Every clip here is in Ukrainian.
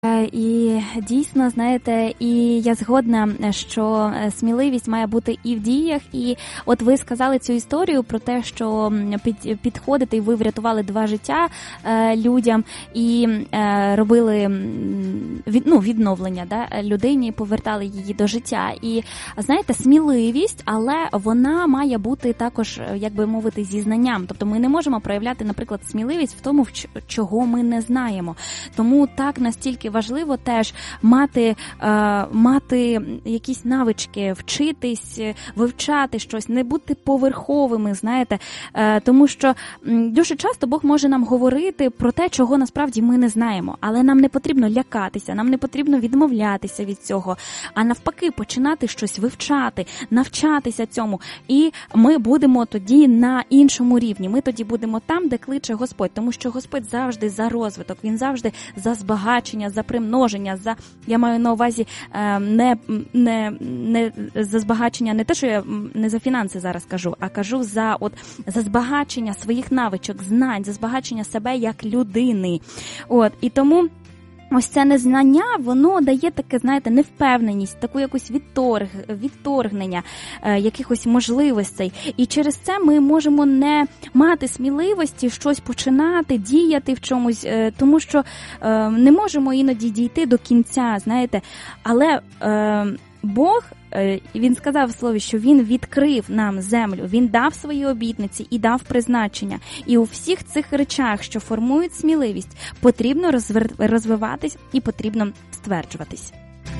І дійсно, знаєте, і я згодна, що сміливість має бути і в діях. І от ви сказали цю історію про те, що підходите, і ви врятували 2 життя людям і робили відновлення, да, людині, повертали її до життя. І, знаєте, сміливість, але вона має бути також, як би мовити, зі знанням. Тобто ми не можемо проявляти, наприклад, сміливість в тому, чого ми не знаємо. Тому так настільки важливо теж мати якісь навички, вчитись, вивчати щось, не бути поверховими, знаєте, тому що дуже часто Бог може нам говорити про те, чого насправді ми не знаємо, але нам не потрібно лякатися, нам не потрібно відмовлятися від цього, а навпаки починати щось вивчати, навчатися цьому, і ми будемо тоді на іншому рівні, ми тоді будемо там, де кличе Господь, тому що Господь завжди за розвиток, Він завжди за збагачення, за примноження, я маю на увазі не за збагачення, не те, що я не за фінанси зараз кажу, а кажу за збагачення своїх навичок, знань, за збагачення себе як людини. І тому ось це незнання, воно дає таке, знаєте, невпевненість, таку якусь відторгнення якихось можливостей. І через це ми можемо не мати сміливості щось починати, діяти в чомусь, тому що не можемо іноді дійти до кінця, знаєте. Але Бог, Він сказав в слові, що Він відкрив нам землю, Він дав свої обітниці і дав призначення. І у всіх цих речах, що формують сміливість, потрібно розвиватись і потрібно стверджуватись.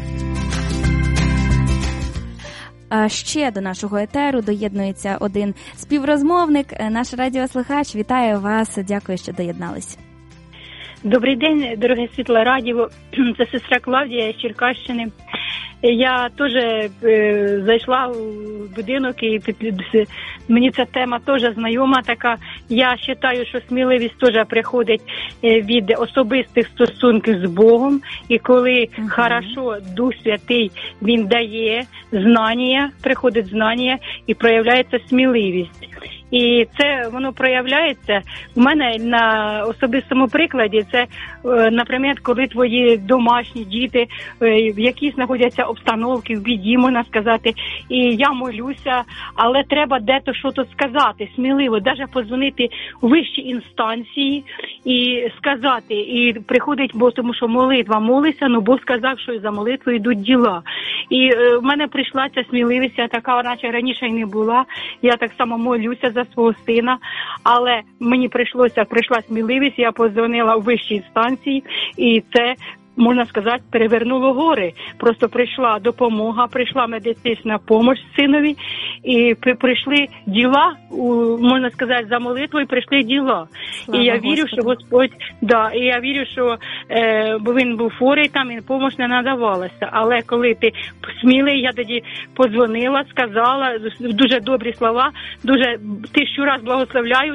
Ще до нашого етеру доєднується один співрозмовник, наш радіослухач. Вітаю вас, дякую, що доєднались. Добрий день, дороге Світле Радіо. Це сестра Клавдія з Черкащини. Я теж зайшла в будинок, і мені ця тема теж знайома така. Я вважаю, що сміливість теж приходить від особистих стосунків з Богом. І коли хорошо Дух Святий, Він дає знання, приходить знання і проявляється сміливість. І це воно проявляється у мене на особистому прикладі. Це, наприклад, коли твої домашні діти в якійсь знаходяться обстановки, в біді, можна сказати, і я молюся, але треба дето щось сказати, сміливо, навіть подзвонити у вищі інстанції і сказати. І приходить Бог, тому що молитва молиться, але Бог сказав, що за молитвою йдуть діла. І в мене прийшла ця сміливість, я така, наче раніше й не була, я так само молюся за свого сина, але мені прийшла сміливість, я подзвонила у вищій інстанції, і це, можна сказати, перевернуло гори. Просто прийшла допомога, прийшла медична допомога синові, і прийшли діла, можна сказати, за молитвою прийшли діла. Слава, і я вірю, що Господь, і я вірю, що бо він був хворий там, і допомога не надавалася. Але коли ти смілий, я тоді подзвонила, сказала дуже добрі слова, дуже 1000 раз благословляю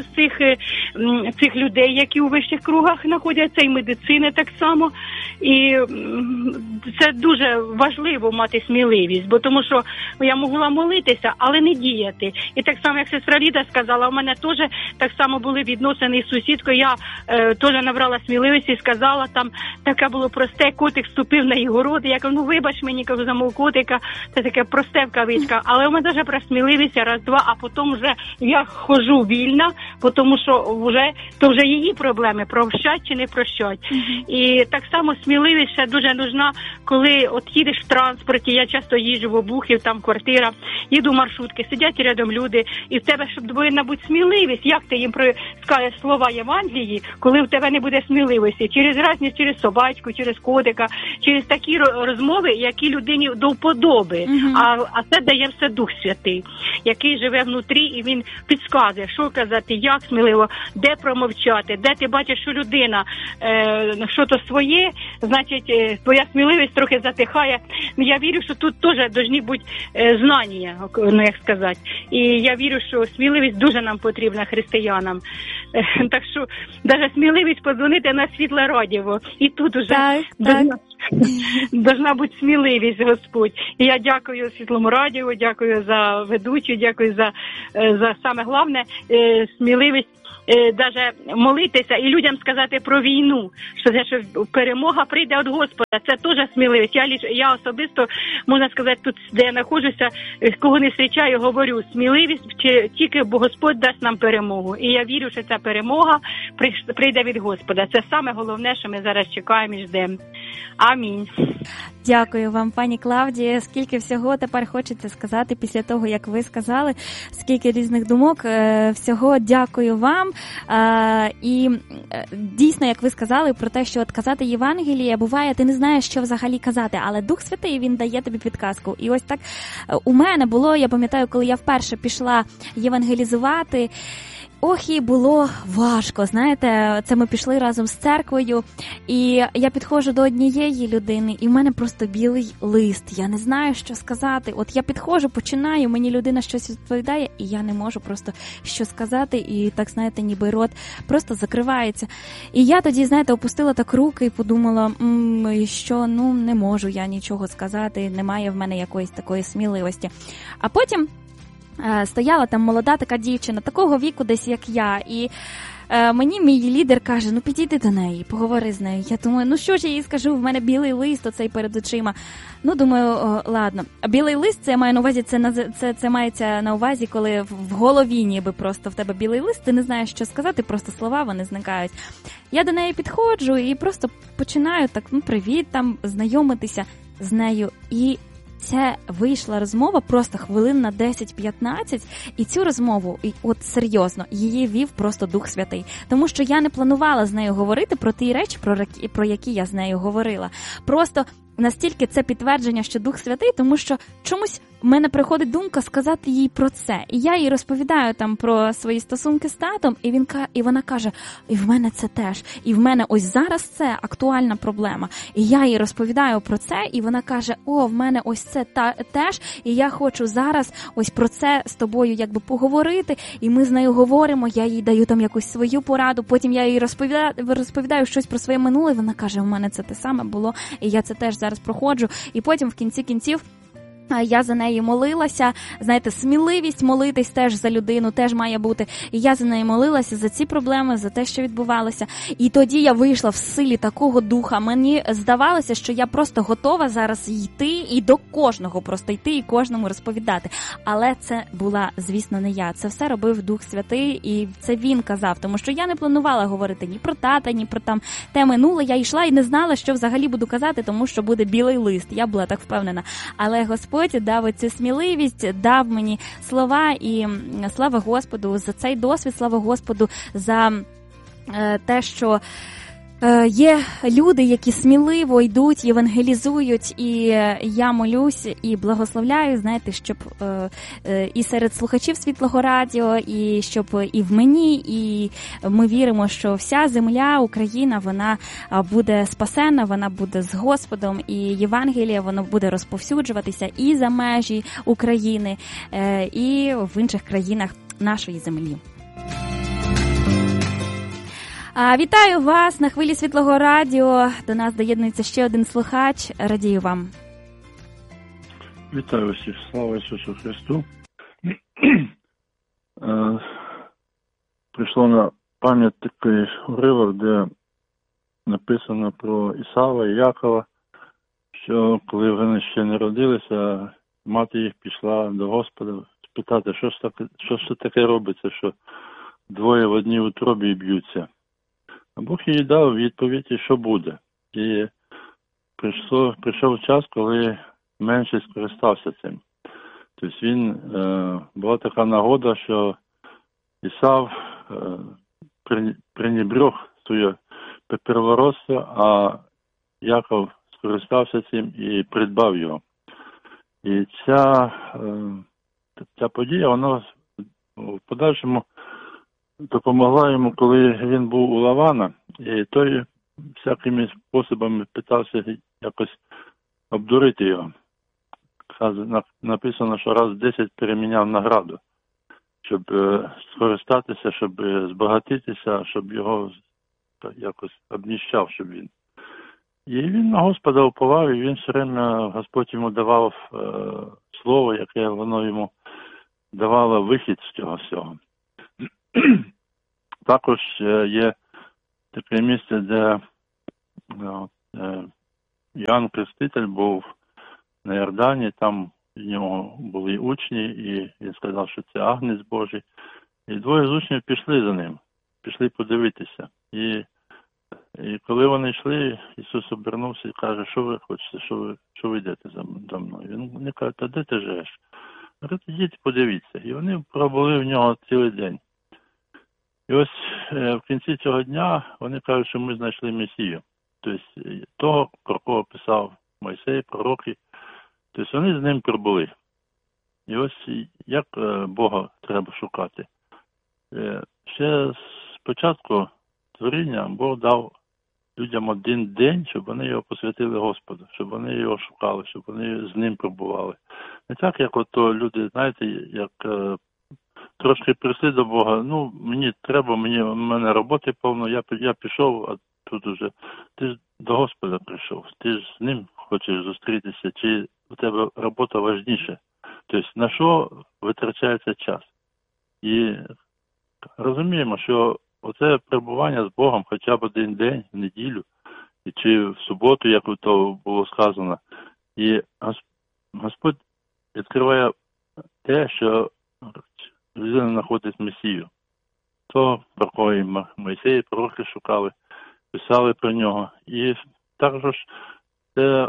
цих людей, які у вищих кругах знаходяться, і медицини так само. І це дуже важливо мати сміливість, бо тому що я могла молитися, але не діяти. І так само, як сестра Ліда сказала, у мене теж так само були відносини з сусідкою, я теж набрала сміливість і сказала, там таке було просте, котик вступив на її город, я кажу, вибач мені, кажу, за мого котика, це таке просте в кавичках, але у мене теж про сміливість раз-два, а потім вже я ходжу вільна, тому що то вже її проблеми, прощать чи не прощать. І так само сміливість ще дуже нужна, коли от їдеш в транспорті, я часто їжджу в Обухів, там квартира, їду в маршрутки, сидять рядом люди, і в тебе повинна бути сміливість, як ти їм скажеш слова Євангелії, коли в тебе не буде сміливості, через разність, через собачку, через котика, через такі розмови, які людині до вподоби, а це дає все Дух Святий, який живе внутрі, і він підказує, що казати, як сміливо, де промовчати, де ти бачиш, що людина що-то своє, значить, твоя сміливість трохи затихає. Я вірю, що тут теж повинні бути знання, як сказати. І я вірю, що сміливість дуже нам потрібна християнам. Так що, навіть сміливість подзвонити на Світле Радіо. І тут уже должна бути сміливість, Господь. І я дякую Світлому Радіо, дякую за ведучу, дякую за саме головне, сміливість даже молитися і людям сказати про війну, що перемога прийде від Господа. Це теж сміливість. Я особисто, можна сказати, тут, де я знаходжуся, кого не зустрічаю, говорю, сміливість тільки, бо Господь дасть нам перемогу. І я вірю, що ця перемога прийде від Господа. Це саме головне, що ми зараз чекаємо і ждемо. Амінь. Дякую вам, пані Клавдія. Скільки всього тепер хочеться сказати після того, як ви сказали, скільки різних думок. Всього дякую вам. І дійсно, як ви сказали, про те, що от казати Євангеліє, буває, ти не знаєш, що взагалі казати, але Дух Святий, він дає тобі підказку. І ось так у мене було, я пам'ятаю, коли я вперше пішла євангелізувати, ох, і було важко, знаєте, це ми пішли разом з церквою, і я підходжу до однієї людини, і в мене просто білий лист, я не знаю, що сказати, от я підходжу, починаю, мені людина щось відповідає, і я не можу просто що сказати, і так, знаєте, ніби рот просто закривається. І я тоді, знаєте, опустила так руки і подумала, що, не можу я нічого сказати, немає в мене якоїсь такої сміливості. А потім стояла там молода така дівчина, такого віку десь, як я, і мені мій лідер каже, підійди до неї, поговори з нею. Я думаю, що ж я їй скажу, в мене білий лист оцей перед очима. Думаю, ладно. А білий лист, це я маю на увазі, це мається на увазі, коли в голові ніби просто в тебе білий лист, ти не знаєш, що сказати, просто слова, вони зникають. Я до неї підходжу і просто починаю так, привіт, там, знайомитися з нею, і це вийшла розмова просто хвилин на 10-15, і цю розмову, от серйозно, її вів просто Дух Святий. Тому що я не планувала з нею говорити про ті речі, про які я з нею говорила. Просто настільки це підтвердження, що Дух Святий, тому що чомусь в мене приходить думка сказати їй про це. І я їй розповідаю там про свої стосунки з татом, і вона каже, і в мене це теж. І в мене ось зараз це актуальна проблема. І я їй розповідаю про це, і вона каже, в мене ось це теж, і я хочу зараз ось про це з тобою якби поговорити, і ми з нею говоримо, я їй даю там якусь свою пораду, потім я їй розповідаю щось про своє минуле, і вона каже, в мене це те саме було, і я це теж зараз проходжу, і потім в кінці кінців я за неї молилася, знаєте, сміливість молитись теж за людину, теж має бути. І я за неї молилася, за ці проблеми, за те, що відбувалося. І тоді я вийшла в силі такого духа. Мені здавалося, що я просто готова зараз йти і до кожного просто йти і кожному розповідати. Але це була, звісно, не я. Це все робив Дух Святий, і це він казав. Тому що я не планувала говорити ні про тата, ні про там те минуле. Я йшла і не знала, що взагалі буду казати, тому що буде білий лист. Я була так впевнена. Але Господь дав оцю сміливість, дав мені слова, і слава Господу за цей досвід, слава Господу за те, що є люди, які сміливо йдуть, євангелізують, і я молюсь і благословляю, знаєте, щоб і серед слухачів Світлого Радіо, і щоб і в мені, і ми віримо, що вся земля, Україна, вона буде спасена, вона буде з Господом, і Євангеліє, воно буде розповсюджуватися і за межі України, і в інших країнах нашої землі. Вітаю вас на хвилі Світлого Радіо. До нас доєднується ще один слухач. Радію вам. Вітаю всіх. Слава Ісусу Христу. Прийшло на пам'ять такий уривок, де написано про Ісава і Якова, що коли вони ще не родилися, мати їх пішла до Господа спитати, що ж таке робиться, що двоє в одній утробі б'ються. А Бог їй дав відповідь, що буде. І прийшов час, коли менший скористався цим. Тобто була така нагода, що Ісав пренебрег своє первородство, а Яков скористався цим і придбав його. І ця подія, вона в подальшому допомогла йому, коли він був у Лавана, і той всякими способами питався якось обдурити його. Написано, що раз 10 переміняв награду, щоб скористатися, щоб збагатитися, щоб його якось обніщав, щоб він. І він на Господа уповав, і він все время, Господь йому давав слово, яке воно йому давало вихід з цього всього. Також є таке місце, де Іоанн Хреститель був на Йордані, там в нього були учні, і він сказав, що це Агнець Божий. І двоє з учнів пішли за ним, пішли подивитися. І коли вони йшли, Ісус обернувся і каже, що ви хочете, що ви йдете за мною? Він каже, та де ти живеш? Говорить, ідіть, подивіться. І вони пробули в нього цілий день. І ось в кінці цього дня вони кажуть, що ми знайшли Месію. Тобто того, про кого писав Мойсей, пророки. Тобто вони з ним пробули. І ось як Бога треба шукати. Ще спочатку творіння Бог дав людям один день, щоб вони його посвятили Господу, щоб вони його шукали, щоб вони з ним пробували. Не так, як ото люди, знаєте, як трошки прийшли до Бога, ну, мені треба, в мене роботи повно, я пішов, а тут уже, ти ж до Господа прийшов, ти ж з ним хочеш зустрітися, чи у тебе робота важніша. Тобто, на що витрачається час? І розуміємо, що оце перебування з Богом хоча б один день, в неділю, чи в суботу, як то було сказано, і Господь відкриває те, що людина знаходить Месію. То, про кого Мойсей, пророки шукали, писали про нього. І також це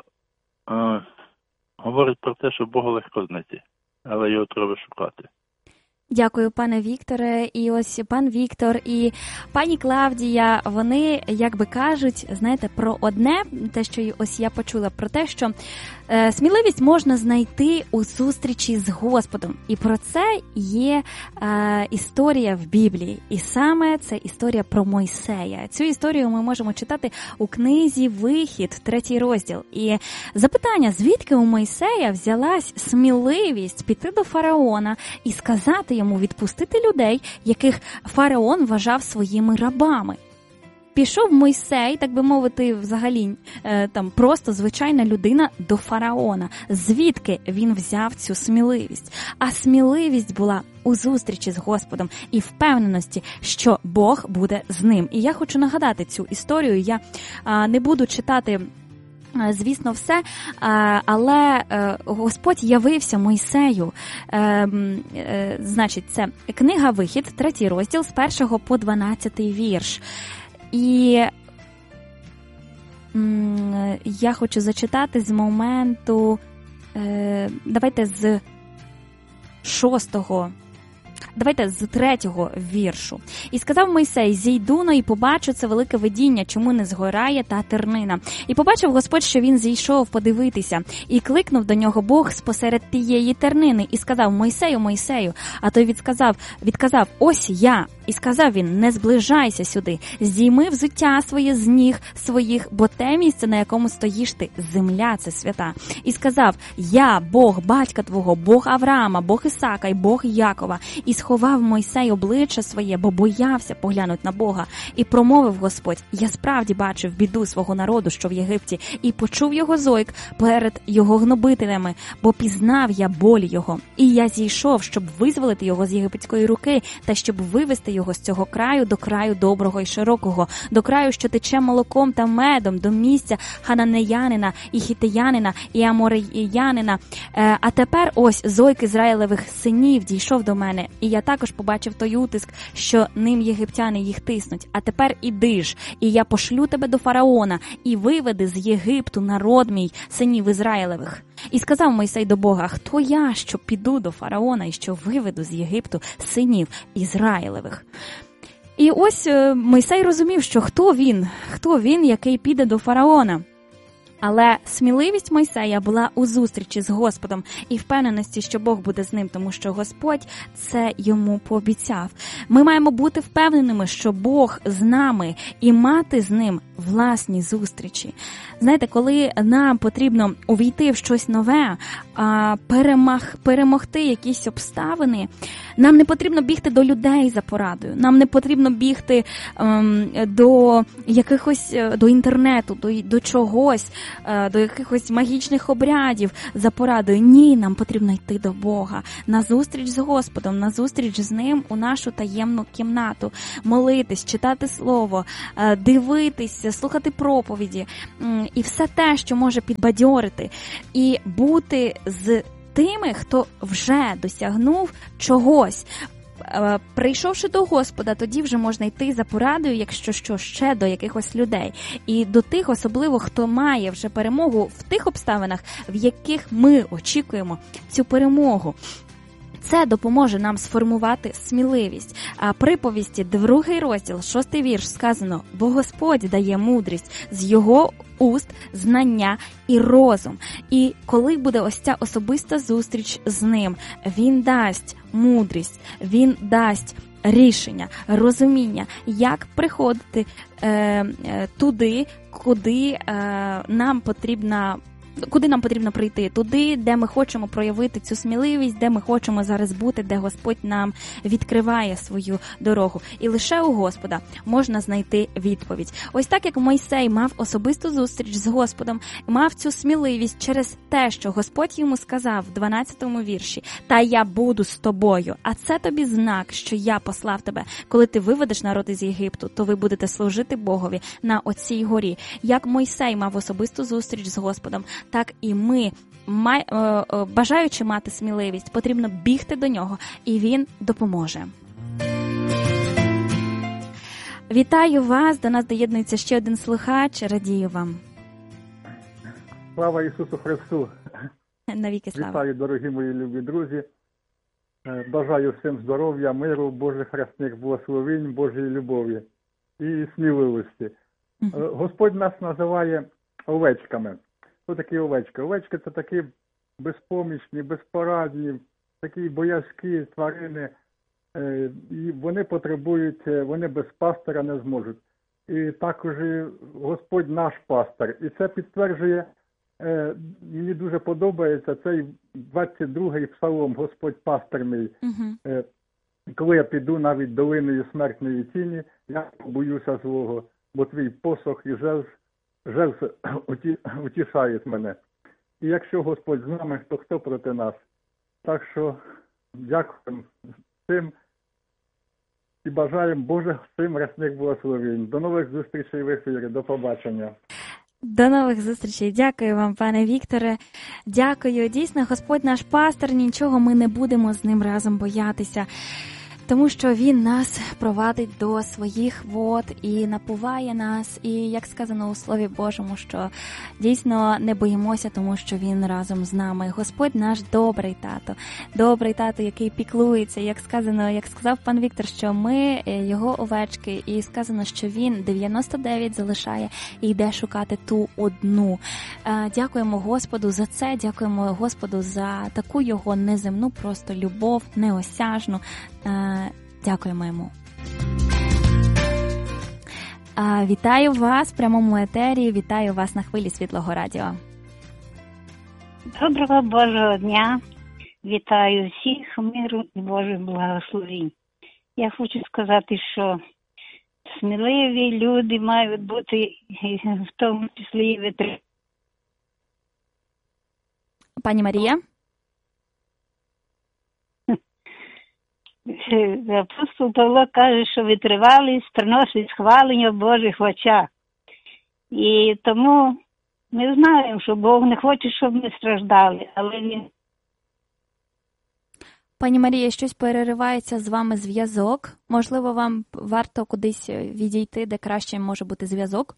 говорить про те, що Бога легко знайти, але його треба шукати. Дякую, пане Вікторе. І ось пан Віктор і пані Клавдія, вони, як би кажуть, знаєте, про одне, те, що ось я почула, про те, що сміливість можна знайти у зустрічі з Господом. І про це є історія в Біблії. І саме це історія про Мойсея. Цю історію ми можемо читати у книзі «Вихід», 3 розділ. І запитання, звідки у Мойсея взялась сміливість піти до фараона і сказати йому відпустити людей, яких фараон вважав своїми рабами. Пішов Мойсей, так би мовити, взагалі, там просто звичайна людина до фараона. Звідки він взяв цю сміливість? А сміливість була у зустрічі з Господом і впевненості, що Бог буде з ним. І я хочу нагадати цю історію. Я не буду читати, звісно, все, але Господь явився Мойсею. Значить, це книга «Вихід», 3 розділ, з 1 по 12 вірш. І я хочу зачитати з моменту, давайте з 6-го. Давайте з 3-го віршу. «І сказав Мойсей, зійду-но і побачу це велике видіння, чому не згорає та тернина. І побачив Господь, що він зійшов подивитися. І кликнув до нього Бог спосеред тієї тернини. І сказав, Мойсею, Мойсею. А той відказав, ось я. І сказав він, не зближайся сюди. Здійми взуття своє з ніг своїх, бо те місце, на якому стоїш ти, земля це свята. І сказав, я, Бог, батька твого, Бог Авраама, Бог Ісака і Бог Якова. І сховав Мойсей обличчя своє, бо боявся поглянути на Бога. І промовив Господь, я справді бачив біду свого народу, що в Єгипті, і почув його зойк перед його гнобителями, бо пізнав я боль його. І я зійшов, щоб визволити його з єгипетської руки, та щоб вивести його з цього краю до краю доброго і широкого, до краю, що тече молоком та медом, до місця хананеянина, і хітеянина, і амореянина. А тепер ось зойк Ізраїлевих синів дійшов до мене, і я також побачив той утиск, що ним єгиптяни їх тиснуть. А тепер іди ж, і я пошлю тебе до фараона, і виведи з Єгипту народ мій, синів Ізраїлевих. І сказав Мойсей до Бога, хто я, що піду до фараона, і що виведу з Єгипту синів Ізраїлевих. І ось Мойсей розумів, що хто він, який піде до фараона. Але сміливість Мойсея була у зустрічі з Господом і впевненості, що Бог буде з ним, тому що Господь це йому пообіцяв. Ми маємо бути впевненими, що Бог з нами і мати з ним власні зустрічі. Знаєте, коли нам потрібно увійти в щось нове, перемогти якісь обставини, нам не потрібно бігти до людей за порадою, нам не потрібно бігти до інтернету, до чогось, до якихось магічних обрядів за порадою. Ні, нам потрібно йти до Бога, на зустріч з Господом, на зустріч з Ним у нашу таємну кімнату, молитись, читати Слово, дивитись, слухати проповіді і все те, що може підбадьорити, і бути з тими, хто вже досягнув чогось. Прийшовши до Господа, тоді вже можна йти за порадою, якщо що, ще до якихось людей. І до тих, особливо, хто має вже перемогу в тих обставинах, в яких ми очікуємо цю перемогу. Це допоможе нам сформувати сміливість. А приповісті, 2 розділ, 6 вірш сказано: «Бо Господь дає мудрість, з його уст знання і розум». І коли буде ось ця особиста зустріч з ним, він дасть мудрість, він дасть рішення, розуміння, як приходити туди, куди нам потрібно прийти, туди, де ми хочемо проявити цю сміливість, де ми хочемо зараз бути, де Господь нам відкриває свою дорогу. І лише у Господа можна знайти відповідь. Ось так, як Мойсей мав особисту зустріч з Господом, мав цю сміливість через те, що Господь йому сказав в 12-му вірші: «Та я буду з тобою, а це тобі знак, що я послав тебе. Коли ти виведеш народ із Єгипту, то ви будете служити Богові на оцій горі». Як Мойсей мав особисту зустріч з Господом, так і ми, бажаючи мати сміливість, потрібно бігти до нього, і він допоможе. Вітаю вас, до нас доєднується ще один слухач, радію вам. Слава Ісусу Христу! Навіки слава! Вітаю, дорогі мої любі друзі! Бажаю всім здоров'я, миру, Божих хресних благословень, Божої любові і сміливості. Господь нас називає овечками. Хто такі овечки? Овечки – це такі безпомічні, безпорадні, такі боязкі тварини, і вони потребують, вони без пастора не зможуть. І також Господь наш пастор. І це підтверджує, мені дуже подобається цей 22-й псалом «Господь пастор мій». Коли я піду навіть долиною смертної тіні, я побоюся злого, бо твій посох і жезл утішають мене. І якщо Господь з нами, то хто проти нас? Так що дякуємо всім і бажаємо Божих всім рясних благословень. До нових зустрічей в ефірі. До побачення. До нових зустрічей. Дякую вам, пане Вікторе. Дякую. Дійсно, Господь наш пастор, нічого ми не будемо з ним разом боятися. Тому що Він нас провадить до своїх вод і напуває нас. І, як сказано у Слові Божому, що дійсно не боїмося, тому що Він разом з нами. Господь наш добрий тато, який піклується. Як сказав пан Віктор, що ми його овечки, і сказано, що Він 99 залишає і йде шукати ту одну. Дякуємо Господу за це, дякуємо Господу за таку його неземну просто любов, неосяжну. Дякуємо йому. Вітаю вас в прямому етері, вітаю вас на хвилі Світлого Радіо. Доброго Божого дня, вітаю всіх, миру і Божих благословень. Я хочу сказати, що сміливі люди мають бути, в тому числі і витривалі. Пані Марія? Апостол Павло каже, що витривалість приносить схвалення в Божих очах. І тому ми знаємо, що Бог не хоче, щоб ми страждали, але Він... Пані Марія, щось переривається з вами зв'язок. Можливо, вам варто кудись відійти, де краще може бути зв'язок?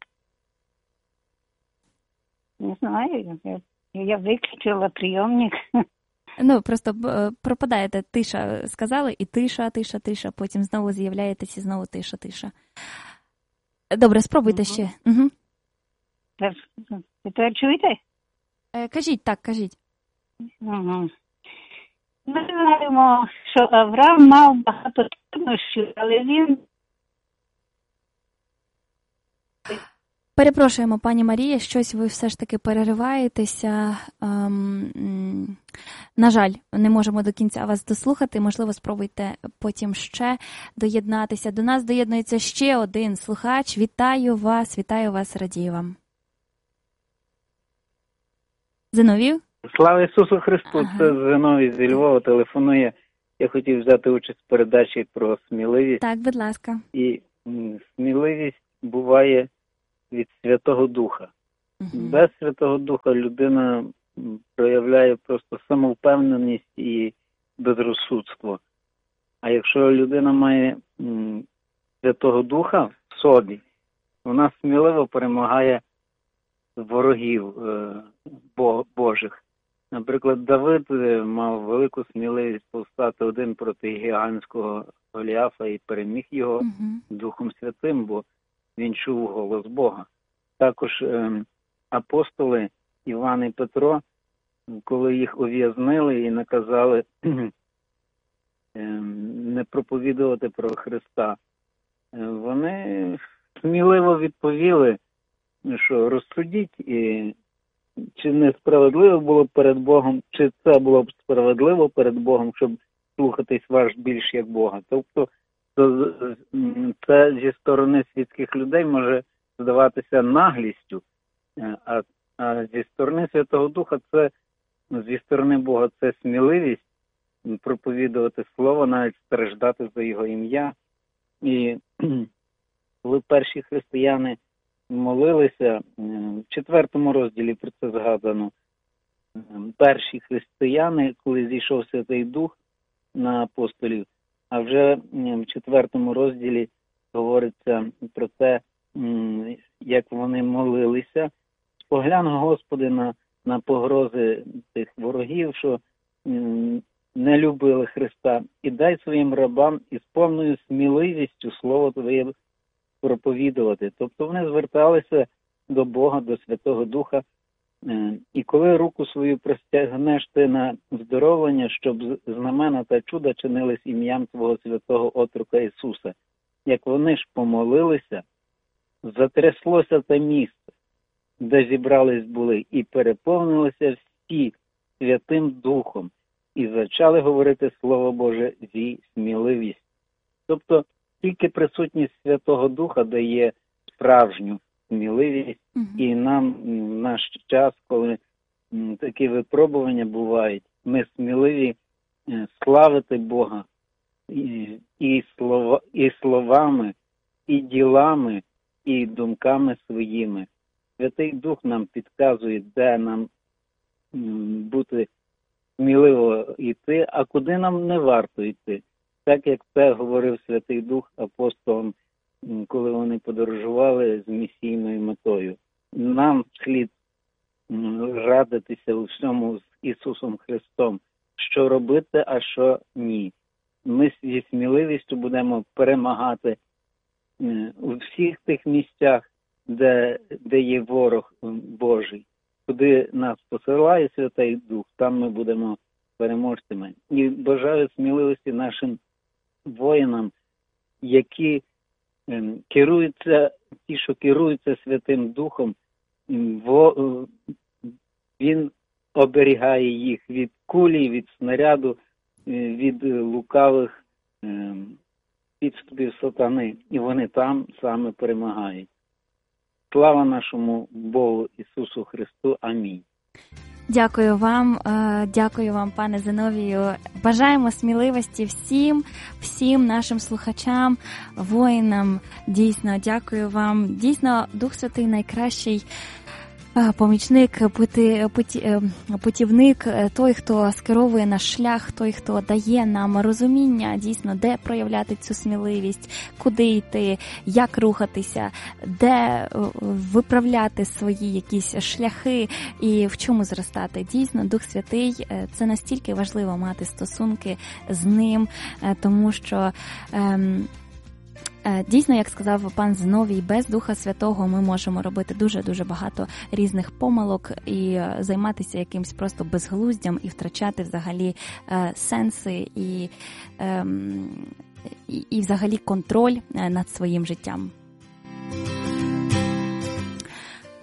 Не знаю, я виключила прийомник. Просто пропадаєте, тиша сказали, і тиша, потім знову з'являєтесь і знову тиша. Добре, спробуйте ще. Угу. Тепер чуєте? Кажіть. Угу. Ми знаємо, що Авраам мав багато труднощів, але він... Перепрошуємо, пані Марія, щось ви все ж таки перериваєтеся. На жаль, не можемо до кінця вас дослухати. Можливо, спробуйте потім ще доєднатися. До нас доєднується ще один слухач. Вітаю вас, радію вам. Зиновій? Слава Ісусу Христу! Це Зиновій зі Львова телефонує. Я хотів взяти участь в передачі про сміливість. Так, будь ласка. І сміливість буває від Святого Духа. Без Святого Духа людина проявляє просто самовпевненість і безрозсудство. А якщо людина має Святого Духа в собі, вона сміливо перемагає ворогів Божих. Наприклад, Давид мав велику сміливість повстати один проти гігантського Голіафа і переміг його Духом Святим, бо він чув голос Бога. Також апостоли Іван і Петро, коли їх ув'язнили і наказали не проповідувати про Христа, вони сміливо відповіли, що розсудіть, і чи несправедливо було перед Богом, чи це було б справедливо перед Богом, щоб слухатись ваш більш як Бога. Тобто це зі сторони світських людей може здаватися наглістю, а зі сторони Святого Духа, це зі сторони Бога, це сміливість проповідувати Слово, навіть страждати за Його ім'я. І коли перші християни молилися, в 4 розділі про це згадано, перші християни, коли зійшов Святий Дух на апостолів, а вже в 4 розділі говориться про те, як вони молилися. Поглянь, Господи, на погрози тих ворогів, що не любили Христа, і дай своїм рабам із повною сміливістю Слово Твоє проповідувати. Тобто вони зверталися до Бога, до Святого Духа. І коли руку свою простягнеш ти на здоровлення, щоб знамена та чуда чинились ім'ям Твого святого отрока Ісуса. Як вони ж помолилися, затряслося те місце, де зібрались були, і переповнилися всі Святим Духом, і почали говорити Слово Боже зі сміливістю. Тобто тільки присутність Святого Духа дає справжню сміливість, і нам в наш час, коли такі випробування бувають, ми сміливі славити Бога і словами, і ділами, і думками своїми. Святий Дух нам підказує, де нам бути сміливо йти, а куди нам не варто йти. Так, як це говорив Святий Дух апостолам, коли вони подорожували з місійною метою. Нам слід радитися у всьому з Ісусом Христом, що робити, а що ні. Ми зі сміливістю будемо перемагати у всіх тих місцях, де є ворог Божий. Куди нас посилає Святий Дух, там ми будемо переможцями. І бажаю сміливості нашим воїнам, які керуються, ті, що керуються Святим Духом, він оберігає їх від кулі, від снаряду, від лукавих підступів сатани. І вони там саме перемагають. Слава нашому Богу Ісусу Христу. Амінь. Дякую вам, пане Зиновію. Бажаємо сміливості всім нашим слухачам, воїнам. Дійсно, дякую вам. Дійсно, Дух Святий найкращий помічник, путівник, той, хто скеровує наш шлях, той, хто дає нам розуміння, дійсно, де проявляти цю сміливість, куди йти, як рухатися, де виправляти свої якісь шляхи і в чому зростати. Дійсно, Дух Святий – це настільки важливо мати стосунки з ним, тому що дійсно, як сказав пан Зиновій, без Духа Святого ми можемо робити дуже-дуже багато різних помилок і займатися якимсь просто безглуздям і втрачати взагалі сенси і взагалі контроль над своїм життям.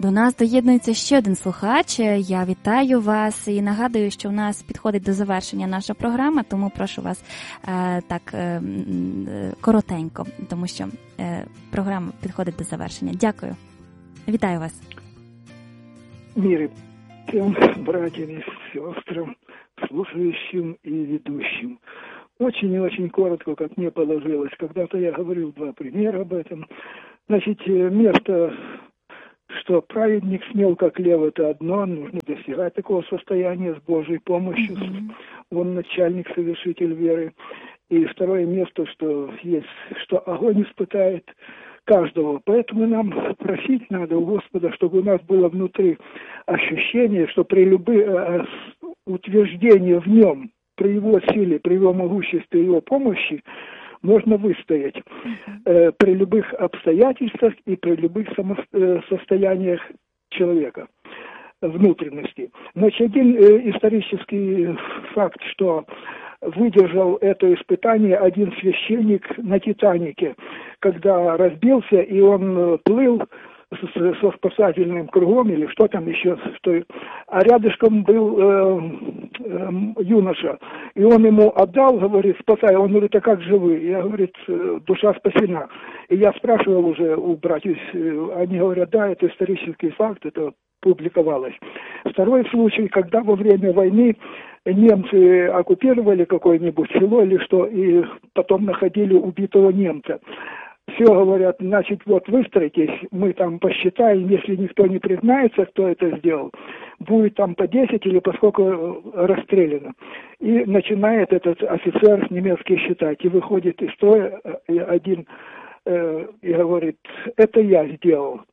До нас доєднується ще один слухач. Я вітаю вас і нагадую, що в нас підходить до завершення наша програма, тому прошу вас коротенько, тому що програма підходить до завершення. Дякую. Вітаю вас. Мир всем братьям и сестрам, слушающим и ведущим. Очень и очень коротко, как мне положилось. Когда-то я говорил 2 примера об этом. Значит, место, что праведник смел, как лев, это одно. Нужно достигать такого состояния с Божьей помощью. Он начальник, совершитель веры. И второе место, что есть, что огонь испытает каждого. Поэтому нам просить надо у Господа, чтобы у нас было внутри ощущение, что при любых утверждениях в нем, при его силе, при его могуществе, его помощи, можно выстоять при любых обстоятельствах и при любых состояниях человека, внутренности. Значит, один исторический факт, что выдержал это испытание один священник на «Титанике», когда разбился, и он плыл со спасательным кругом, или что там еще, а рядышком был юноша, и он ему отдал, говорит, спасай, он говорит, а как же вы? Я, говорит, душа спасена. И я спрашивал уже у братьев, они говорят, да, это исторический факт, это публиковалось. Второй случай, когда во время войны немцы оккупировали какое-нибудь село или что, и потом находили убитого немца. Все говорят, значит, вот выстроитесь, мы там посчитаем, если никто не признается, кто это сделал, будет там по 10 или по сколько расстреляно. И начинает этот офицер немецкий считать, и выходит из строя один и говорит, это я сделал.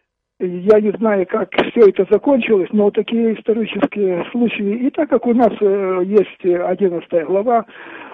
Я не знаю, как все это закончилось, но вот такие исторические случаи. И так как у нас есть 11 глава,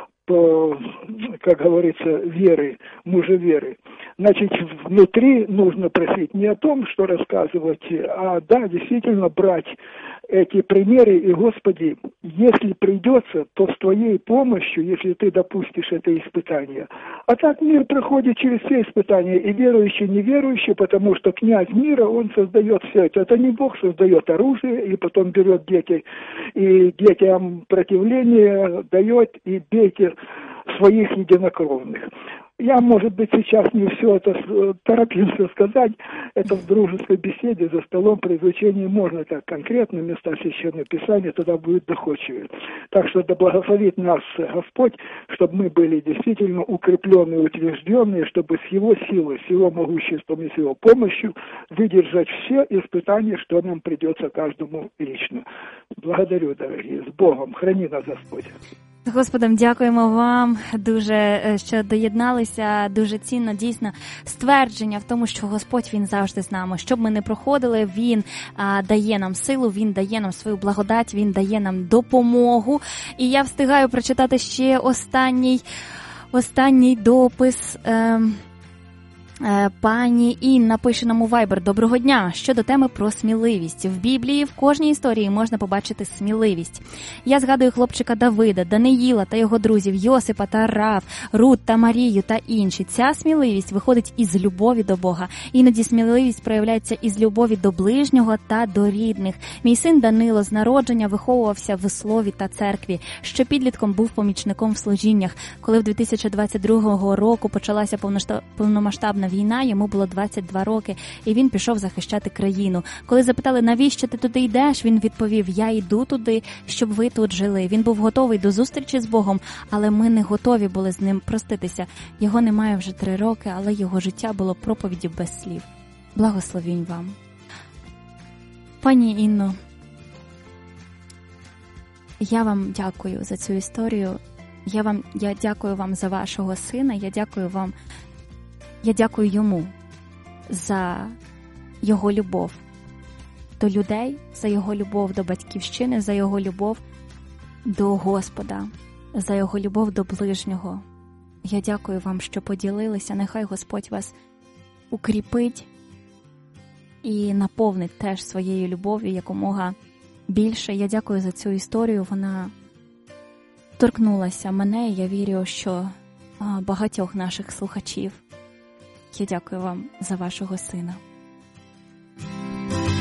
по, как говорится, веры, мужа веры, значит, внутри нужно просить не о том, что рассказывать, а, да, действительно брать эти примеры, и, Господи, если придется, то с Твоей помощью, если Ты допустишь это испытание. А так мир проходит через все испытания, и верующий, и неверующий, потому что князь мира, он создает все это. Это не Бог создает оружие, и потом берет детей, и детям противление дает, и бейте своих единокровных. Я, может быть, сейчас не все это торопился сказать, это в дружеской беседе за столом при изучении можно так конкретно места Священного Писания, тогда будет доходчивее. Так что да благословит нас Господь, чтобы мы были действительно укрепленные, утвержденные, чтобы с Его силой, с Его могуществом и с Его помощью выдержать все испытания, что нам придется каждому лично. Благодарю, дорогие, с Богом, храни нас Господь. З Господом дякуємо вам дуже, що доєдналися, дуже цінно, дійсно, ствердження в тому, що Господь, Він завжди з нами. Щоб ми не проходили, Він дає нам силу, Він дає нам свою благодать, Він дає нам допомогу. І я встигаю прочитати ще останній допис. Пані Інна пише нам у Viber: доброго дня, щодо теми про сміливість. В Біблії в кожній історії можна побачити сміливість. Я згадую хлопчика Давида, Даниїла та його друзів, Йосипа та Рав, Рут та Марію та інші. Ця сміливість виходить із любові до Бога. Іноді сміливість проявляється із любові до ближнього та до рідних. Мій син Данило з народження виховувався в слові та церкві. Ще підлітком був помічником в служіннях. Коли в 2022 року почалася повномасштабна війна, йому було 22 роки, і він пішов захищати країну. Коли запитали, навіщо ти туди йдеш, він відповів: я йду туди, щоб ви тут жили. Він був готовий до зустрічі з Богом, але ми не готові були з ним проститися. Його немає вже 3 роки, але його життя було проповіддю без слів. Благословінь вам. Пані Інно, я вам дякую за цю історію. Я дякую вам за вашого сина, я дякую йому за його любов до людей, за його любов до батьківщини, за його любов до Господа, за його любов до ближнього. Я дякую вам, що поділилися. Нехай Господь вас укріпить і наповнить теж своєю любов'ю якомога більше. Я дякую за цю історію. Вона торкнулася мене, і я вірю, що багатьох наших слухачів. Я дякую вам за вашого сина.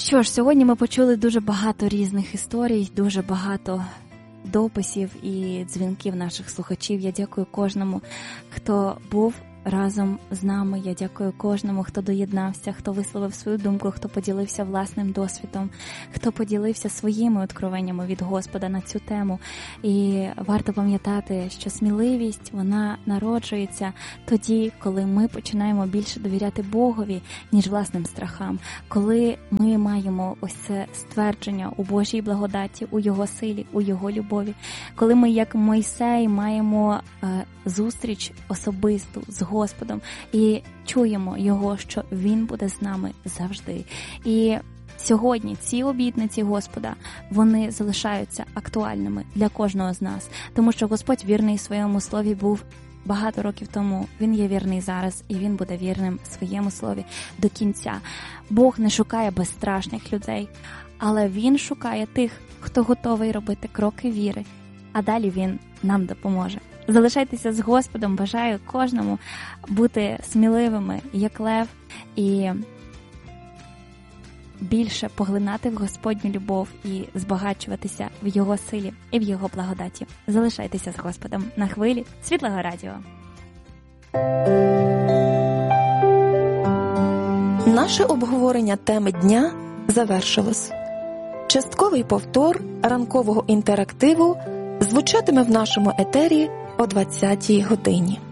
Що ж, сьогодні ми почули дуже багато різних історій, дуже багато дописів і дзвінків наших слухачів. Я дякую кожному, хто був разом з нами. Я дякую кожному, хто доєднався, хто висловив свою думку, хто поділився власним досвідом, хто поділився своїми откровеннями від Господа на цю тему. І варто пам'ятати, що сміливість, вона народжується тоді, коли ми починаємо більше довіряти Богові, ніж власним страхам. Коли ми маємо ось це ствердження у Божій благодаті, у Його силі, у Його любові. Коли ми, як Мойсей, маємо зустріч особисту з Господом і чуємо Його, що Він буде з нами завжди. І сьогодні ці обітниці Господа, вони залишаються актуальними для кожного з нас, тому що Господь вірний своєму слові був багато років тому. Він є вірний зараз, і Він буде вірним своєму слові до кінця. Бог не шукає безстрашних людей, але Він шукає тих, хто готовий робити кроки віри, а далі Він нам допоможе. Залишайтеся з Господом, бажаю кожному бути сміливими, як лев, і більше поглинати в Господню любов і збагачуватися в Його силі і в Його благодаті. Залишайтеся з Господом на хвилі Світлого Радіо. Наше обговорення теми дня завершилось. Частковий повтор ранкового інтерактиву звучатиме в нашому етері о 20-й годині.